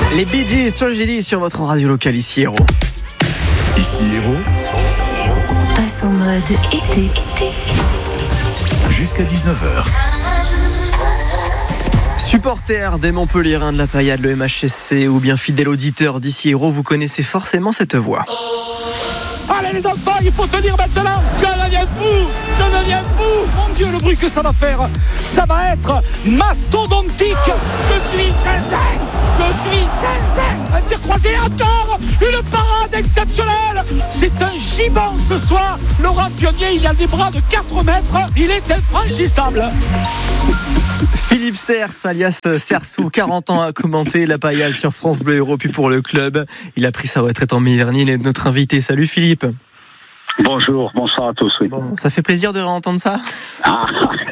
Les Bee Gees, Tragedy sur votre radio locale, ici Héros. Ici Héros. Passe en mode été. Jusqu'à 19h. Supporter des Montpelliérains de la Paillade, le MHSC, ou bien fidèle auditeur d'Ici Héros, vous connaissez forcément cette voix. Allez les enfants, il faut tenir maintenant. Je deviens fou. Mon Dieu, le bruit que ça va faire. Ça va être mastodontique. Je suis zinzin. Un tir croisé encore. Une parade exceptionnelle. C'est un gibon ce soir. Laurent Pionnier, il a des bras de 4 mètres. Il est infranchissable. Philippe Sers, alias Sersou, 40 ans, a commenté la Paillade sur France Bleu Héros, puis pour le club. Il a pris sa retraite en mai dernier. Il est notre invité. Salut Philippe. Bonjour, bonsoir à tous. Oui. Bon, ça fait plaisir de réentendre ça. Ça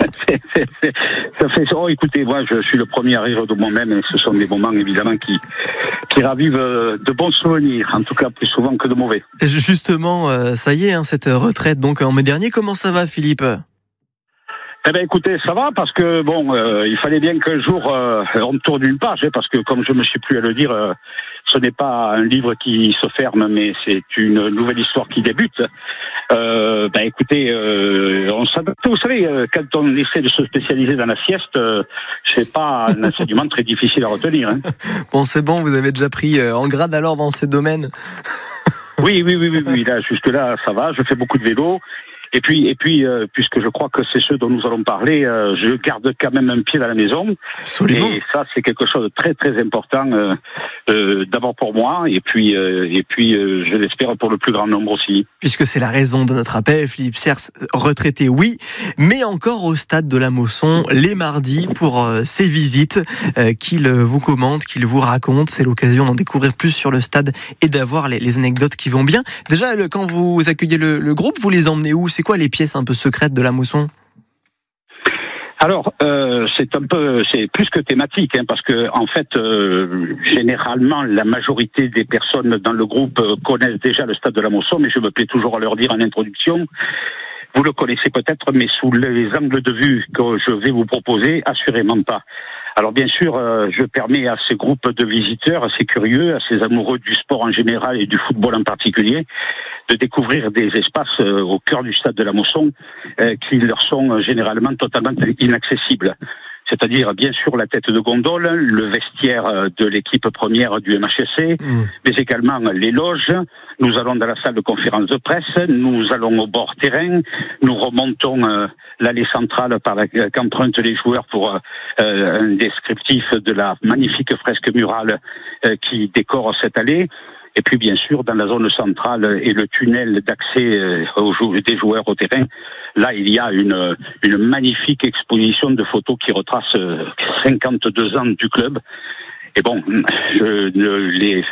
fait. Oh, écoutez, moi, je suis le premier à rire de moi-même, et ce sont des moments évidemment qui ravivent de bons souvenirs, en tout cas plus souvent que de mauvais. Justement, ça y est, cette retraite donc en mai dernier. Comment ça va, Philippe ? Eh bien, écoutez, ça va parce que il fallait bien qu'un jour on tourne une page, parce que comme je me suis plus à le dire, ce n'est pas un livre qui se ferme, mais c'est une nouvelle histoire qui débute. Écoutez, on s'adapte. Vous savez, quand on essaie de se spécialiser dans la sieste, c'est pas un enseignement très difficile à retenir. Hein. Bon, c'est bon, vous avez déjà pris en grade alors dans ces domaines. Oui. Là, jusque là, ça va. Je fais beaucoup de vélo. Et puis, puisque je crois que c'est ce dont nous allons parler, je garde quand même un pied dans la maison. Absolument. Et ça, c'est quelque chose de très très important, d'abord pour moi, et puis, je l'espère pour le plus grand nombre aussi. Puisque c'est la raison de notre appel, Philippe Sers, retraité, oui, mais encore au stade de la Mosson, les mardis, pour ces visites qu'il vous commente, qu'il vous raconte. C'est l'occasion d'en découvrir plus sur le stade et d'avoir les anecdotes qui vont bien. Déjà, quand vous accueillez le groupe, vous les emmenez où ? C'est quoi les pièces un peu secrètes de la Mosson ? Alors, c'est plus que thématique, parce que en fait, généralement, la majorité des personnes dans le groupe connaissent déjà le stade de la Mosson, mais je me plais toujours à leur dire en introduction. Vous le connaissez peut-être, mais sous les angles de vue que je vais vous proposer, assurément pas. Alors bien sûr, je permets à ces groupes de visiteurs, à ces curieux, à ces amoureux du sport en général et du football en particulier, de découvrir des espaces au cœur du stade de la Mosson qui leur sont généralement totalement inaccessibles. C'est-à-dire, bien sûr, la tête de gondole, le vestiaire de l'équipe première du MHSC, mais également les loges. Nous allons dans la salle de conférence de presse, nous allons au bord terrain, nous remontons l'allée centrale qu'empruntent les joueurs pour un descriptif de la magnifique fresque murale qui décore cette allée. Et puis, bien sûr, dans la zone centrale et le tunnel d'accès des joueurs au terrain, là, il y a une magnifique exposition de photos qui retrace 52 ans du club. Et bon, je ne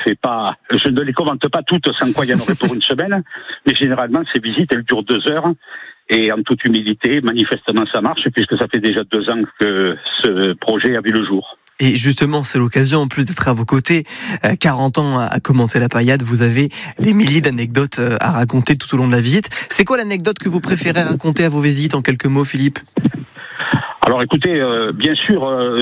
les commente pas toutes, sans quoi il y en aurait pour une semaine. Mais généralement, ces visites, elles durent 2 heures. Et en toute humilité, manifestement, ça marche, puisque ça fait déjà 2 ans que ce projet a vu le jour. Et justement, c'est l'occasion, en plus d'être à vos côtés, 40 ans à commenter la Paillade, vous avez des milliers d'anecdotes à raconter tout au long de la visite. C'est quoi l'anecdote que vous préférez raconter à vos visites, en quelques mots, Philippe ? Alors écoutez, bien sûr,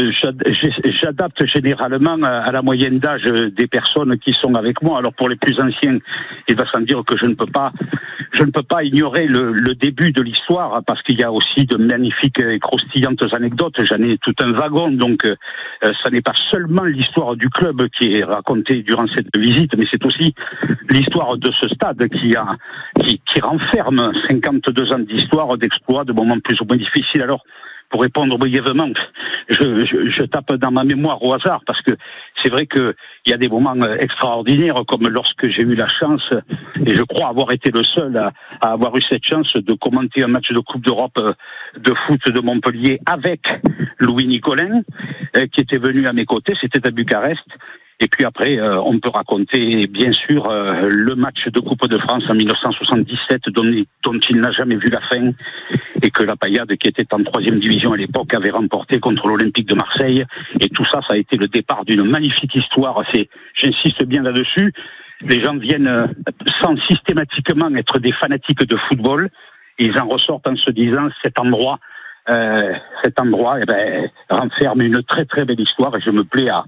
j'adapte généralement à la moyenne d'âge des personnes qui sont avec moi. Alors pour les plus anciens, il va sans dire que je ne peux pas ignorer le début de l'histoire, parce qu'il y a aussi de magnifiques et croustillantes anecdotes. J'en ai tout un wagon, donc ça n'est pas seulement l'histoire du club qui est racontée durant cette visite, mais c'est aussi l'histoire de ce stade qui renferme 52 ans d'histoire, d'exploits, de moments plus ou moins difficiles. Alors, pour répondre brièvement, je tape dans ma mémoire au hasard, parce que c'est vrai qu'il y a des moments extraordinaires, comme lorsque j'ai eu la chance, et je crois avoir été le seul à avoir eu cette chance de commenter un match de Coupe d'Europe de foot de Montpellier avec Louis Nicolin, qui était venu à mes côtés. C'était à Bucarest. Et puis après, on peut raconter, bien sûr, le match de Coupe de France en 1977, dont il n'a jamais vu la fin, et que la Paillade, qui était en 3e division à l'époque, avait remporté contre l'Olympique de Marseille. Et tout ça, ça a été le départ d'une magnifique histoire. J'insiste bien là-dessus. Les gens viennent sans systématiquement être des fanatiques de football. Ils en ressortent en se disant, cet endroit renferme une très très belle histoire, et je me plais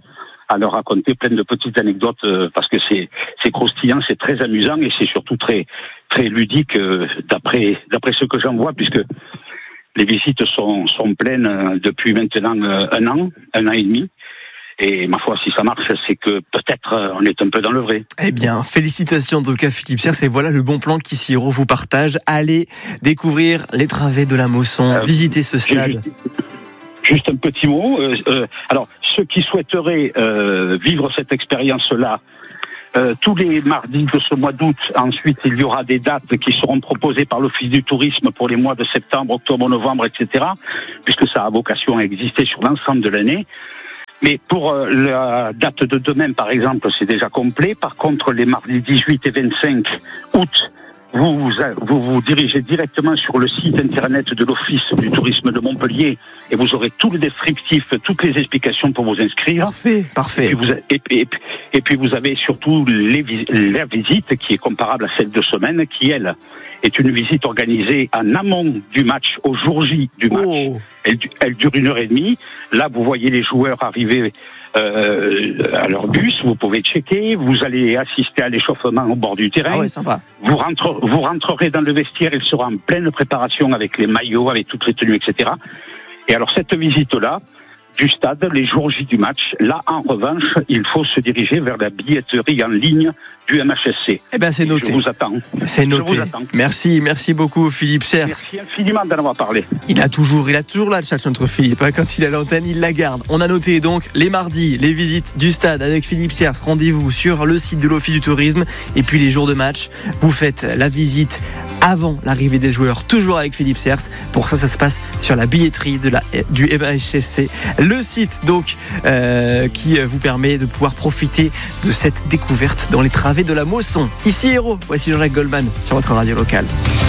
à leur raconter plein de petites anecdotes parce que c'est croustillant, c'est très amusant et c'est surtout très très ludique d'après ce que j'en vois, puisque les visites sont pleines depuis maintenant un an et demi. Et ma foi, si ça marche, c'est que peut-être on est un peu dans le vrai. Eh bien, félicitations en tout cas Philippe Sierrs, et voilà le bon plan qu'Ici Hérault vous partage. Allez découvrir les travées de la Mosson, visiter ce stade. Juste un petit mot. Alors, ceux qui souhaiteraient vivre cette expérience-là, tous les mardis de ce mois d'août, ensuite il y aura des dates qui seront proposées par l'Office du tourisme pour les mois de septembre, octobre, novembre, etc., puisque ça a vocation à exister sur l'ensemble de l'année. Mais pour la date de demain, par exemple, c'est déjà complet. Par contre, les mardis 18 et 25 août, vous dirigez directement sur le site internet de l'Office du tourisme de Montpellier et vous aurez tout le descriptif, toutes les explications pour vous inscrire. Parfait. Et puis vous avez surtout la visite qui est comparable à celle de semaine, qui elle est une visite organisée en amont du match, au jour J du match. Oh. Elle dure 1h30. Là, vous voyez les joueurs arriver à leur bus, vous pouvez checker, vous allez assister à l'échauffement au bord du terrain. Ah ouais, sympa. Vous rentrerez dans le vestiaire, il sera en pleine préparation avec les maillots, avec toutes les tenues, etc. Et alors cette visite-là, du stade, les jours J du match, là en revanche, il faut se diriger vers la billetterie en ligne du MHSC. Eh bien c'est noté. Je vous attends. C'est noté. Merci beaucoup Philippe Sierrs. Merci infiniment d'en avoir parlé. Il a toujours la tchatche notre Philippe. Quand il est à l'antenne, il la garde. On a noté donc les mardis, les visites du stade avec Philippe Sierrs. Rendez-vous sur le site de l'Office du tourisme. Et puis les jours de match, vous faites la visite avant l'arrivée des joueurs, toujours avec Philippe Sierrs. Pour ça se passe sur la billetterie du MHSC. Le site donc qui vous permet de pouvoir profiter de cette découverte dans les travées de la Mosson. Ici Hérault, voici Jean-Jacques Goldman sur votre radio locale.